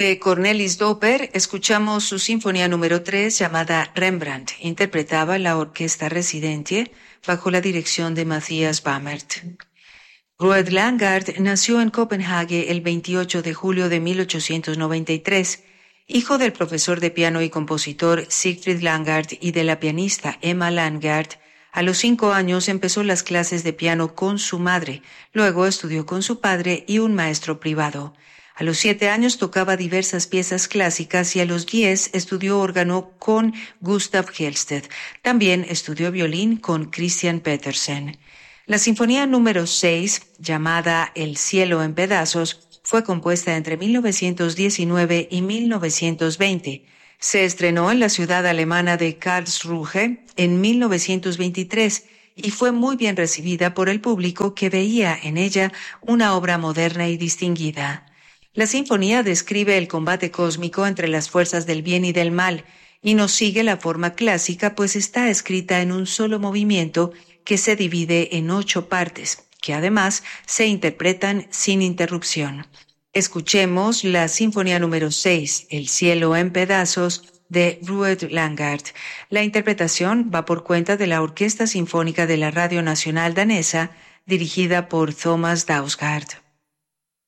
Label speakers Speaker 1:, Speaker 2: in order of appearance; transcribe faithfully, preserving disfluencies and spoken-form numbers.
Speaker 1: De Cornelis Doper escuchamos su sinfonía número tres llamada Rembrandt. Interpretaba la Orquesta Residente bajo la dirección de Matthias Bamert. Rued Langard nació en Copenhague el veintiocho de julio de mil ochocientos noventa y tres, hijo del profesor de piano y compositor Siegfried Langard y de la pianista Emma Langard. A los cinco años empezó las clases de piano con su madre, luego estudió con su padre y un maestro privado. A los siete años tocaba diversas piezas clásicas y a los diez estudió órgano con Gustav Helsted. También estudió violín con Christian Petersen. La sinfonía número seis, llamada El cielo en pedazos, fue compuesta entre mil novecientos diecinueve y mil novecientos veinte. Se estrenó en la ciudad alemana de Karlsruhe en mil novecientos veintitrés y fue muy bien recibida por el público que veía en ella una obra moderna y distinguida. La sinfonía describe el combate cósmico entre las fuerzas del bien y del mal, y no sigue la forma clásica, pues está escrita en un solo movimiento que se divide en ocho partes, que además se interpretan sin interrupción. Escuchemos la sinfonía número seis, El cielo en pedazos, de Rued Langard. La interpretación va por cuenta de la Orquesta Sinfónica de la Radio Nacional Danesa, dirigida por Thomas Dausgaard.